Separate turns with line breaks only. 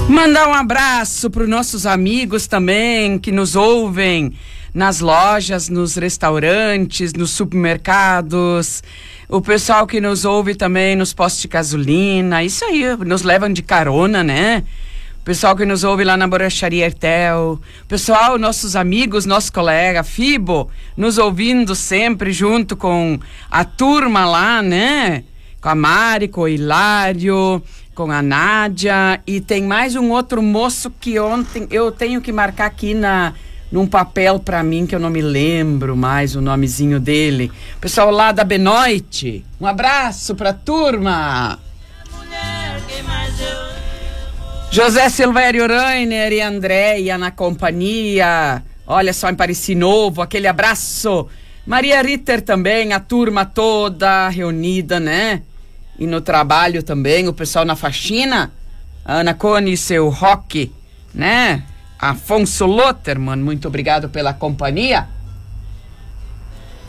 Mandar um abraço para os nossos amigos também que nos ouvem nas lojas, nos restaurantes, nos supermercados, o pessoal que nos ouve também nos postos de gasolina, isso aí, nos levam de carona, né? O pessoal que nos ouve lá na borracharia Ertel, o pessoal, nossos amigos, nosso colega Fibo, nos ouvindo sempre junto com a turma lá, né? Com a Mari, com o Hilário, com a Nádia, e tem mais um outro moço que ontem eu tenho que marcar aqui num papel pra mim, que eu não me lembro mais o nomezinho dele. Pessoal lá da Benoite, um abraço pra turma. José Silvério Rainer e Andréia na companhia, olha só, em Pareci Novo, aquele abraço. Maria Ritter também, a turma toda reunida, né? E no trabalho também, o pessoal na faxina, a Ana Cone e seu rock, né? Afonso Lotterman, muito obrigado pela companhia.